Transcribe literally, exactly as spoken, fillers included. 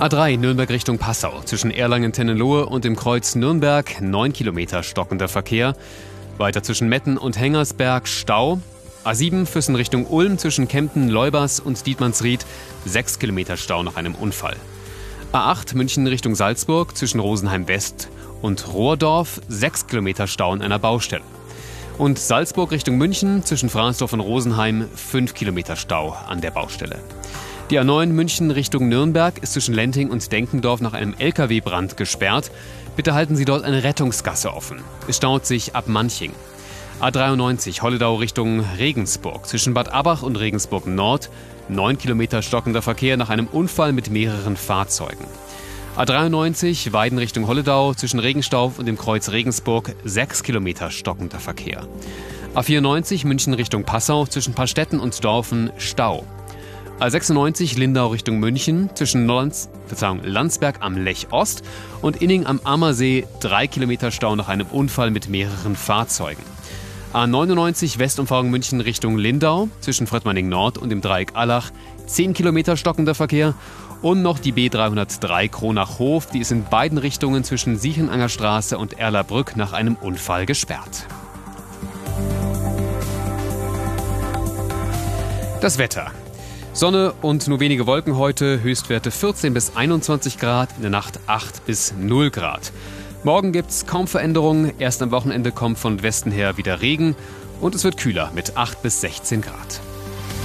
A drei Nürnberg Richtung Passau. Zwischen Erlangen-Tennenlohe und dem Kreuz Nürnberg neun Kilometer stockender Verkehr. Weiter zwischen Metten und Hengersberg Stau. A sieben Füssen Richtung Ulm zwischen Kempten, Leubers und Dietmannsried sechs Kilometer Stau nach einem Unfall. A acht München Richtung Salzburg zwischen Rosenheim West und Rohrdorf sechs Kilometer Stau an einer Baustelle. Und Salzburg Richtung München zwischen Fransdorf und Rosenheim fünf Kilometer Stau an der Baustelle. Die A neun München Richtung Nürnberg ist zwischen Lenting und Denkendorf nach einem L K W-Brand gesperrt. Bitte halten Sie dort eine Rettungsgasse offen. Es staut sich ab Manching. A dreiundneunzig Holledau Richtung Regensburg zwischen Bad Abach und Regensburg Nord neun Kilometer stockender Verkehr nach einem Unfall mit mehreren Fahrzeugen. A dreiundneunzig Weiden Richtung Holledau zwischen Regenstauf und dem Kreuz Regensburg sechs Kilometer stockender Verkehr. A vierundneunzig München Richtung Passau zwischen Paarstetten und Dorfen Stau. A sechsundneunzig Lindau Richtung München zwischen Lanz, Verzeihung, Landsberg am Lech Ost und Inning am Ammersee drei Kilometer Stau nach einem Unfall mit mehreren Fahrzeugen. A neunundneunzig Westumfahrung München Richtung Lindau zwischen Fröttmanning Nord und dem Dreieck Allach zehn Kilometer stockender Verkehr. Und noch die B dreihundertdrei Kronach-Hof, die ist in beiden Richtungen zwischen Siechenanger Straße und Erlabrück nach einem Unfall gesperrt. Das Wetter. Sonne und nur wenige Wolken heute, Höchstwerte vierzehn bis einundzwanzig Grad, in der Nacht acht bis null Grad. Morgen gibt's kaum Veränderungen, erst am Wochenende kommt von Westen her wieder Regen und es wird kühler mit acht bis sechzehn Grad.